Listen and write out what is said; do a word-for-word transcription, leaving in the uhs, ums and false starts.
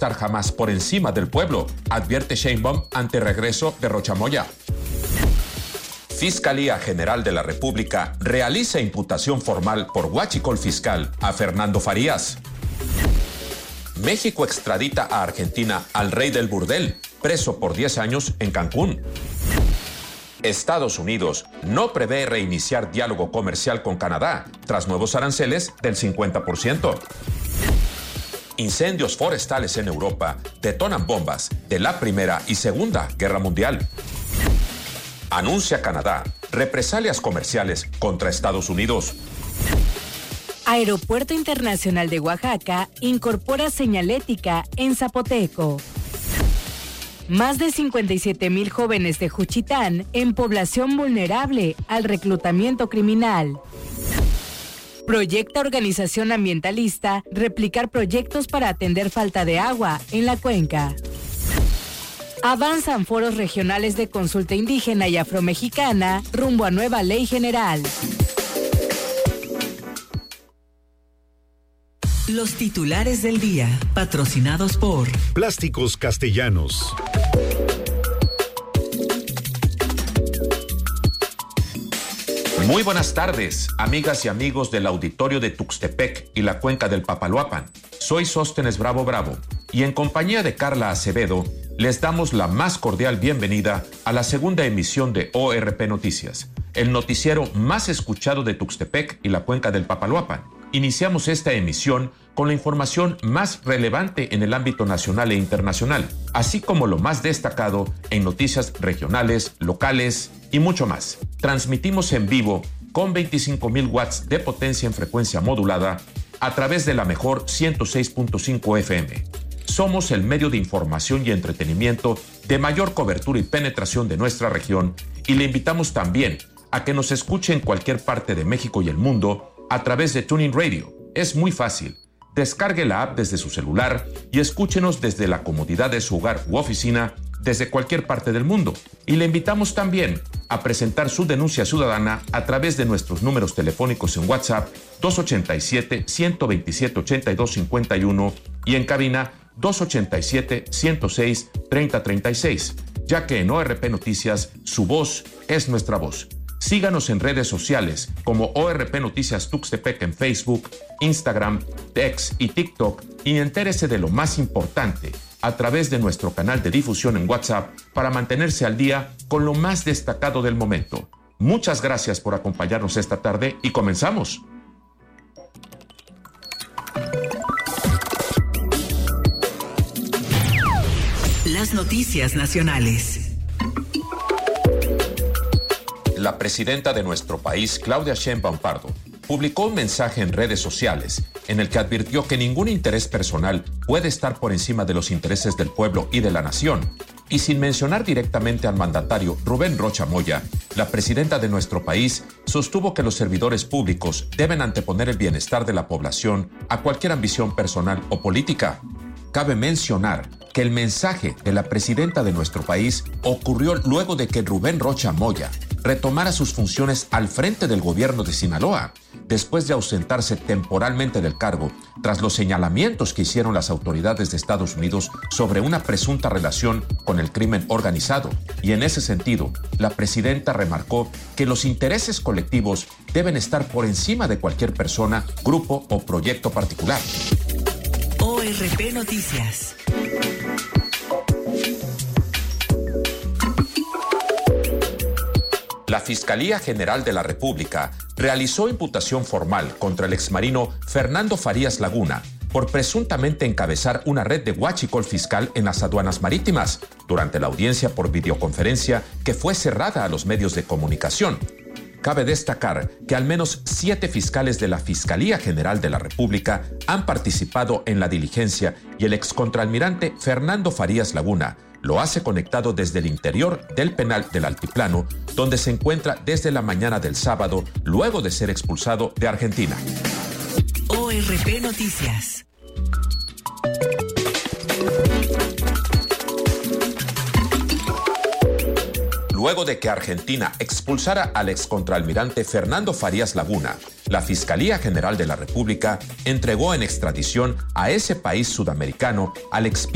estar jamás por encima del pueblo, advierte Sheinbaum ante regreso de Rocha Moya. Fiscalía General de la República realiza imputación formal por huachicol fiscal a Fernando Farías. México extradita a Argentina al rey del burdel, preso por diez años en Cancún. Estados Unidos no prevé reiniciar diálogo comercial con Canadá tras nuevos aranceles del cincuenta por ciento. Incendios forestales en Europa detonan bombas de la Primera y Segunda Guerra Mundial. Anuncia Canadá represalias comerciales contra Estados Unidos. Aeropuerto Internacional de Oaxaca incorpora señalética en zapoteco. Más de cincuenta y siete mil jóvenes de Juchitán en población vulnerable al reclutamiento criminal. Proyecta organización ambientalista replicar proyectos para atender falta de agua en la cuenca. Avanzan foros regionales de consulta indígena y afromexicana rumbo a nueva ley general. Los titulares del día, patrocinados por Plásticos Castellanos. Muy buenas tardes, amigas y amigos del auditorio de Tuxtepec y la cuenca del Papaloapan. Soy Sóstenes Bravo Bravo y en compañía de Carla Acevedo les damos la más cordial bienvenida a la segunda emisión de O R P Noticias, el noticiero más escuchado de Tuxtepec y la cuenca del Papaloapan. Iniciamos esta emisión con la información más relevante en el ámbito nacional e internacional, así como lo más destacado en noticias regionales, locales y mucho más. Transmitimos en vivo con veinticinco mil watts de potencia en frecuencia modulada a través de la mejor ciento seis punto cinco F M. Somos el medio de información y entretenimiento de mayor cobertura y penetración de nuestra región y le invitamos también a que nos escuche en cualquier parte de México y el mundo a través de TuneIn Radio. Es muy fácil. Descargue la app desde su celular y escúchenos desde la comodidad de su hogar u oficina desde cualquier parte del mundo. Y le invitamos también a presentar su denuncia ciudadana a través de nuestros números telefónicos en WhatsApp dos ochenta y siete, ciento veintisiete, ochenta y dos cincuenta y uno y en cabina dos ochenta y siete, ciento seis, treinta treinta y seis, ya que en O R P Noticias su voz es nuestra voz. Síganos en redes sociales como O R P Noticias Tuxtepec en Facebook, Instagram, X y TikTok y entérese de lo más importante a través de nuestro canal de difusión en WhatsApp para mantenerse al día con lo más destacado del momento. Muchas gracias por acompañarnos esta tarde y comenzamos. Las noticias nacionales. La presidenta de nuestro país, Claudia Sheinbaum Pardo, publicó un mensaje en redes sociales en el que advirtió que ningún interés personal puede estar por encima de los intereses del pueblo y de la nación. Y sin mencionar directamente al mandatario Rubén Rocha Moya, la presidenta de nuestro país sostuvo que los servidores públicos deben anteponer el bienestar de la población a cualquier ambición personal o política. Cabe mencionar que el mensaje de la presidenta de nuestro país ocurrió luego de que Rubén Rocha Moya retomara sus funciones al frente del gobierno de Sinaloa, después de ausentarse temporalmente del cargo tras los señalamientos que hicieron las autoridades de Estados Unidos sobre una presunta relación con el crimen organizado. Y en ese sentido, la presidenta remarcó que los intereses colectivos deben estar por encima de cualquier persona, grupo o proyecto particular. O R P Noticias. La Fiscalía General de la República realizó imputación formal contra el exmarino Fernando Farías Laguna por presuntamente encabezar una red de huachicol fiscal en las aduanas marítimas durante la audiencia por videoconferencia que fue cerrada a los medios de comunicación. Cabe destacar que al menos siete fiscales de la Fiscalía General de la República han participado en la diligencia y el excontralmirante Fernando Farías Laguna lo hace conectado desde el interior del penal del Altiplano, donde se encuentra desde la mañana del sábado, luego de ser expulsado de Argentina. O R P Noticias. Luego de que Argentina expulsara al excontralmirante Fernando Farías Laguna, la Fiscalía General de la República entregó en extradición a ese país sudamericano al ex